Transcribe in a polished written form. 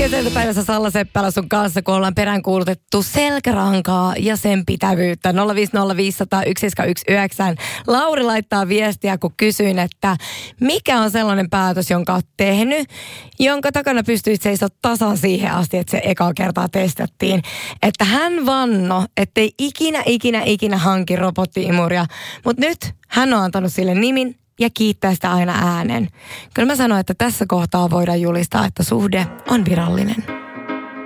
Kesäiltapäivässä Salla Seppälä sun kanssa, kun ollaan peräänkuulutettu selkärankaa ja sen pitävyyttä. 050501719. Lauri laittaa viestiä, kun kysyin, että mikä on sellainen päätös, jonka oot tehnyt, jonka takana pystyit seisoa tasan siihen asti, että se ekaa kertaa testattiin. Että hän vanno, ettei ikinä hanki robottiimuria. Mutta nyt hän on antanut sille nimin ja kiittää sitä aina äänen. Kyllä mä sanoin, että tässä kohtaa voidaan julistaa, että suhde on virallinen.